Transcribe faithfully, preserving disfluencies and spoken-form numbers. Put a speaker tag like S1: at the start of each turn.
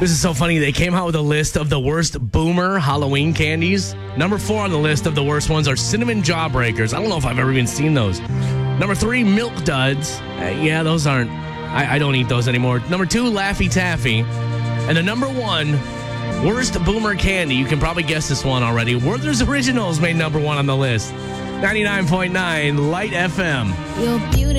S1: This is so funny. They came out with a list of the worst boomer Halloween candies. Number four on the list of the worst ones are cinnamon jawbreakers. I don't know if I've ever even seen those. Number three, milk duds. Uh, yeah, those aren't. I, I don't eat those anymore. Number two, Laffy Taffy. And the number one worst boomer candy, you can probably guess this one already. Werther's Originals made number one on the list. ninety-nine point nine Light F M.
S2: You're beautiful.